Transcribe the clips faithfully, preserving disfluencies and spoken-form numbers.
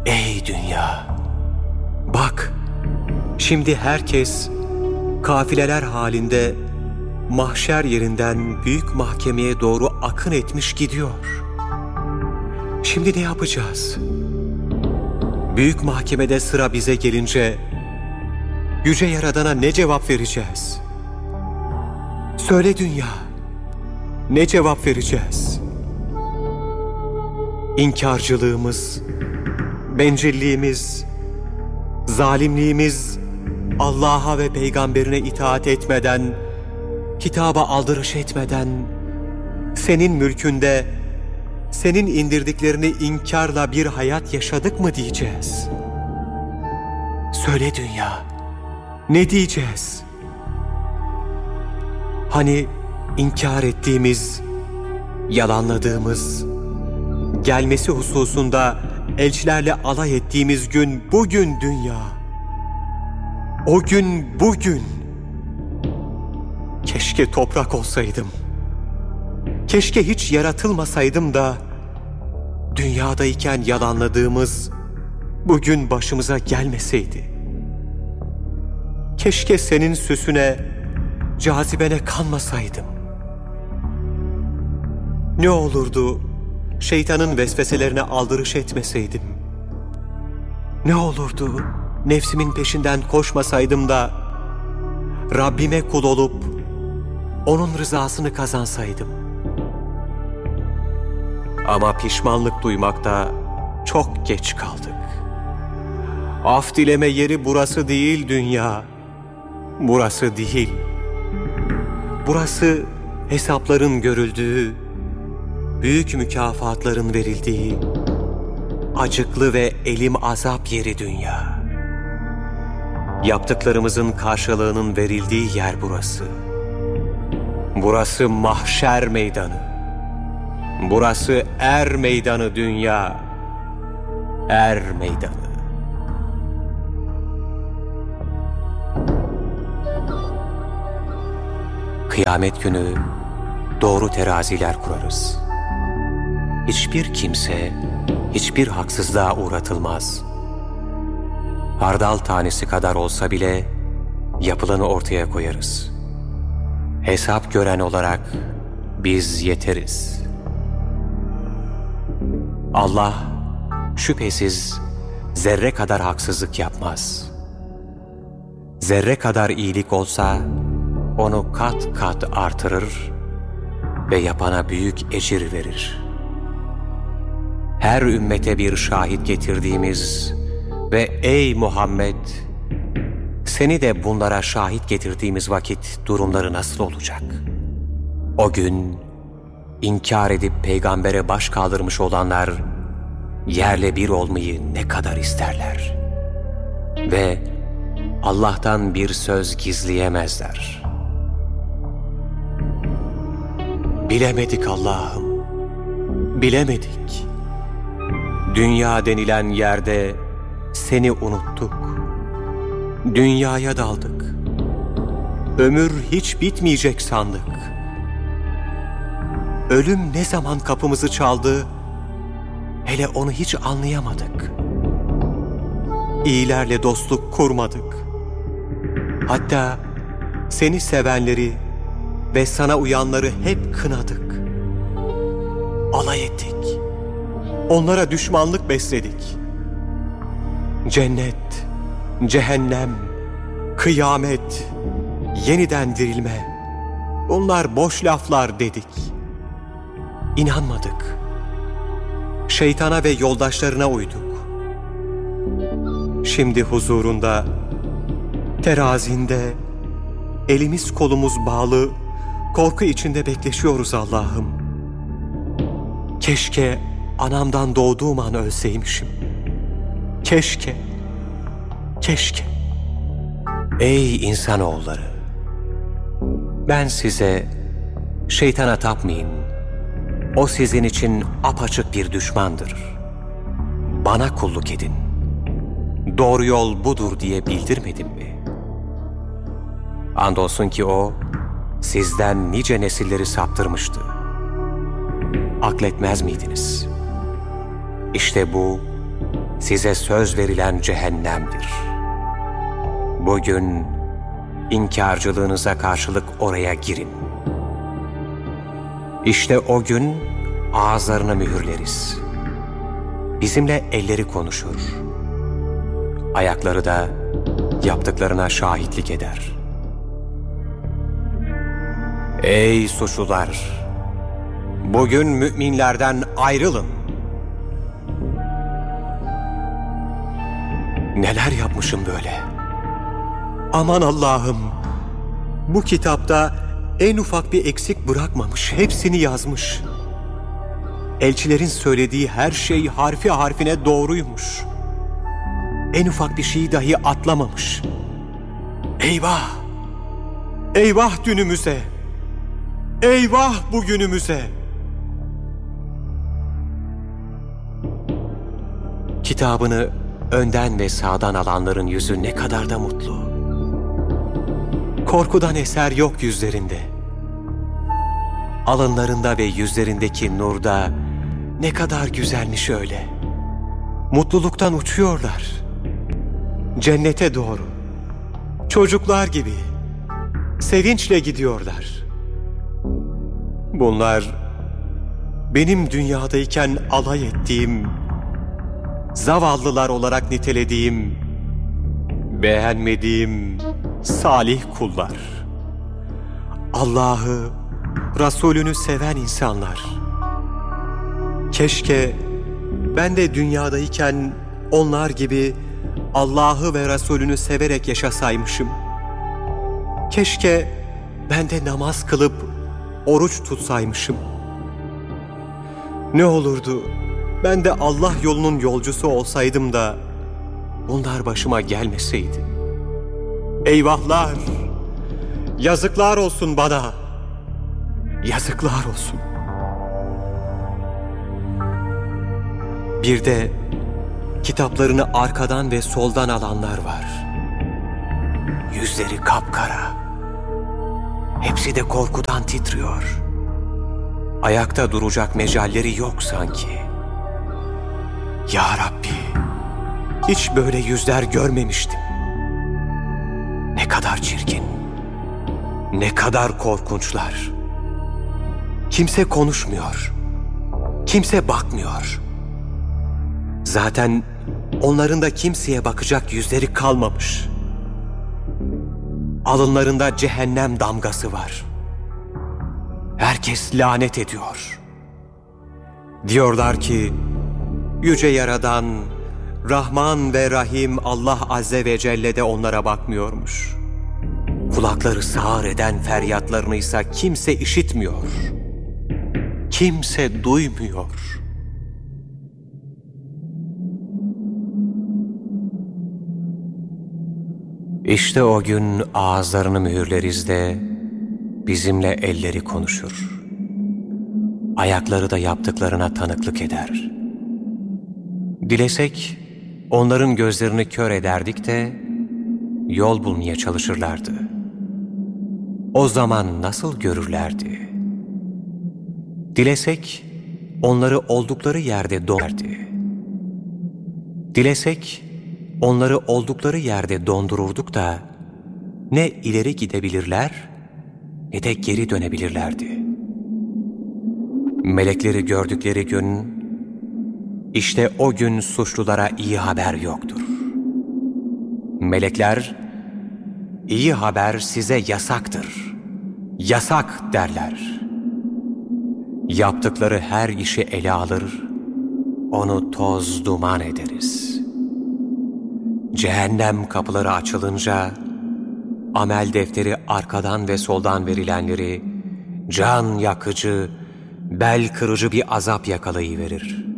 Ey dünya! Bak, şimdi herkes kafileler halinde mahşer yerinden büyük mahkemeye doğru akın etmiş gidiyor. Şimdi ne yapacağız? Büyük mahkemede sıra bize gelince Yüce Yaradan'a ne cevap vereceğiz? Söyle dünya, ne cevap vereceğiz? İnkarcılığımız, bencilliğimiz, zalimliğimiz, Allah'a ve peygamberine itaat etmeden, kitaba aldırış etmeden, senin mülkünde, senin indirdiklerini inkarla bir hayat yaşadık mı diyeceğiz? Söyle dünya, ne diyeceğiz? Hani inkar ettiğimiz, yalanladığımız, gelmesi hususunda elçilerle alay ettiğimiz gün bugün dünya. O gün bugün. Keşke toprak olsaydım. Keşke hiç yaratılmasaydım da dünyadayken yalanladığımız bugün başımıza gelmeseydi. Keşke senin süsüne, cazibene kanmasaydım. Ne olurdu şeytanın vesveselerine aldırış etmeseydim? Ne olurdu nefsimin peşinden koşmasaydım da Rabbime kul olup onun rızasını kazansaydım? Ama pişmanlık duymakta çok geç kaldık. Af dileme yeri burası değil dünya. Burası değil. Burası hesapların görüldüğü, büyük mükafatların verildiği, acıklı ve elim azap yeri dünya. Yaptıklarımızın karşılığının verildiği yer burası. Burası mahşer meydanı. Burası er meydanı dünya. Er meydanı. Kıyamet günü doğru teraziler kurarız. Hiçbir kimse hiçbir haksızlığa uğratılmaz. Hardal tanesi kadar olsa bile yapılanı ortaya koyarız. Hesap gören olarak biz yeteriz. Allah şüphesiz zerre kadar haksızlık yapmaz. Zerre kadar iyilik olsa onu kat kat artırır ve yapana büyük ecir verir. Her ümmete bir şahit getirdiğimiz ve ey Muhammed, seni de bunlara şahit getirdiğimiz vakit durumları nasıl olacak? O gün inkar edip peygambere baş kaldırmış olanlar yerle bir olmayı ne kadar isterler ve Allah'tan bir söz gizleyemezler. Bilemedik Allah'ım, bilemedik. Dünya denilen yerde seni unuttuk. Dünyaya daldık. Ömür hiç bitmeyecek sandık. Ölüm ne zaman kapımızı çaldı, hele onu hiç anlayamadık. İyilerle dostluk kurmadık. Hatta seni sevenleri ve sana uyanları hep kınadık. Alay ettik. Onlara düşmanlık besledik. Cennet, cehennem, kıyamet, yeniden dirilme, bunlar boş laflar dedik. İnanmadık. Şeytana ve yoldaşlarına uyduk. Şimdi huzurunda, terazinde, elimiz kolumuz bağlı, korku içinde bekleşiyoruz Allah'ım. Keşke anamdan doğduğum an ölseymişim. Keşke, keşke. Ey insanoğulları! Ben size şeytana tapmayın. O sizin için apaçık bir düşmandır. Bana kulluk edin. Doğru yol budur diye bildirmedim mi? Andolsun ki o, sizden nice nesilleri saptırmıştı. Akletmez miydiniz? İşte bu, size söz verilen cehennemdir. Bugün inkarcılığınıza karşılık oraya girin. İşte o gün ağızlarını mühürleriz. Bizimle elleri konuşur. Ayakları da yaptıklarına şahitlik eder. Ey suçlular! Bugün müminlerden ayrılın. Neler yapmışım böyle? Aman Allah'ım! Bu kitapta en ufak bir eksik bırakmamış, hepsini yazmış. Elçilerin söylediği her şey harfi harfine doğruymuş. En ufak bir şeyi dahi atlamamış. Eyvah! Eyvah dünümüze! Eyvah bugünümüze! Kitabını önden ve sağdan alanların yüzü ne kadar da mutlu. Korkudan eser yok yüzlerinde. Alınlarında ve yüzlerindeki nurda ne kadar güzelmiş öyle. Mutluluktan uçuyorlar. Cennete doğru. Çocuklar gibi. Sevinçle gidiyorlar. Bunlar benim dünyadayken alay ettiğim, zavallılar olarak nitelediğim, beğenmediğim salih kullar. Allah'ı, Resulünü seven insanlar. Keşke ben de dünyadayken onlar gibi Allah'ı ve Resulünü severek yaşasaymışım. Keşke ben de namaz kılıp oruç tutsaymışım. Ne olurdu ben de Allah yolunun yolcusu olsaydım da bunlar başıma gelmeseydi. Eyvahlar! Yazıklar olsun bana! Yazıklar olsun! Bir de kitaplarını arkadan ve soldan alanlar var. Yüzleri kapkara. Hepsi de korkudan titriyor. Ayakta duracak mecalleri yok sanki. Ya Rabbi, hiç böyle yüzler görmemiştim. Ne kadar çirkin, ne kadar korkunçlar. Kimse konuşmuyor, kimse bakmıyor. Zaten onların da kimseye bakacak yüzleri kalmamış. Alınlarında cehennem damgası var. Herkes lanet ediyor. Diyorlar ki, Yüce Yaradan, Rahman ve Rahim Allah Azze ve Celle de onlara bakmıyormuş. Kulakları sağır eden feryatlarını ise kimse işitmiyor. Kimse duymuyor. İşte o gün ağızlarını mühürleriz de bizimle elleri konuşur. Ayakları da yaptıklarına tanıklık eder. Dilesek onların gözlerini kör ederdik de yol bulmaya çalışırlardı. O zaman nasıl görürlerdi? Dilesek onları oldukları yerde donderdi. Dilesek onları oldukları yerde dondururduk da ne ileri gidebilirler ne de geri dönebilirlerdi. Melekleri gördükleri gün, işte o gün suçlulara iyi haber yoktur. Melekler, iyi haber size yasaktır, yasak derler. Yaptıkları her işi ele alır, onu toz duman ederiz. Cehennem kapıları açılınca, amel defteri arkadan ve soldan verilenleri, can yakıcı, bel kırıcı bir azap yakalayıverir.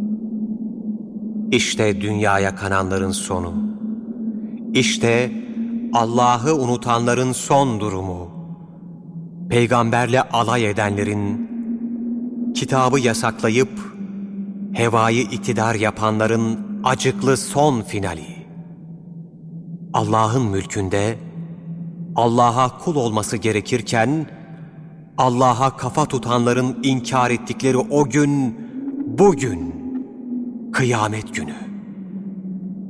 İşte dünyaya kananların sonu, işte Allah'ı unutanların son durumu, peygamberle alay edenlerin, kitabı yasaklayıp hevayı iktidar yapanların acıklı son finali. Allah'ın mülkünde Allah'a kul olması gerekirken Allah'a kafa tutanların inkar ettikleri o gün bugün, kıyamet günü.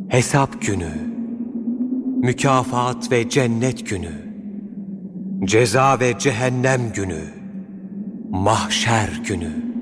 hesap günü, mükafat ve cennet günü, ceza ve cehennem günü, mahşer günü.